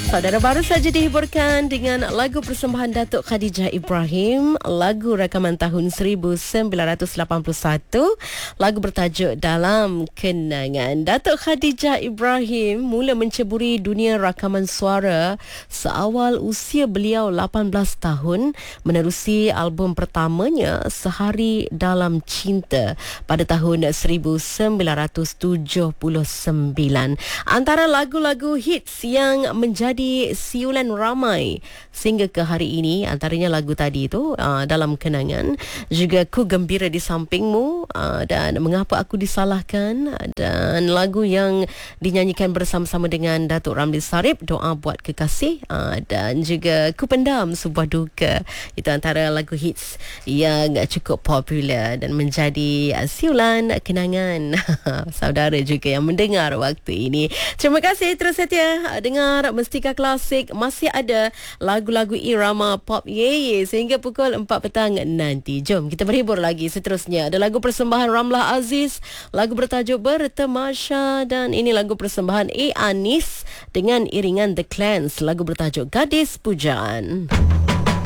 Saudara baru saja dihiburkan dengan lagu persembahan Datuk Khadijah Ibrahim, lagu rakaman tahun 1981, lagu bertajuk Dalam Kenangan. Datuk Khadijah Ibrahim mula menceburi dunia rakaman suara seawal usia beliau 18 tahun menerusi album pertamanya Sehari Dalam Cinta pada tahun 1979. Antara lagu-lagu hits yang menjadi siulan ramai sehingga ke hari ini, antaranya lagu tadi itu Dalam Kenangan, juga Ku Gembira di Sampingmu, dan Mengapa Aku Disalahkan, dan lagu yang dinyanyikan bersama-sama dengan Datuk Ramli Sarip, Doa Buat Kekasih, dan juga Ku Pendam Sebuah Duka. Itu antara lagu hits yang cukup popular dan menjadi siulan kenangan saudara juga yang mendengar waktu ini. Terima kasih, terus setia dengar Mustika Klasik. Masih ada lagu-lagu irama pop ye sehingga pukul 4 petang nanti. Jom kita berhibur lagi seterusnya. Ada lagu persembahan Ramlah Aziz, lagu bertajuk Bertemasya, dan ini lagu persembahan A. Anis dengan iringan The Clans, lagu bertajuk Gadis Pujaan.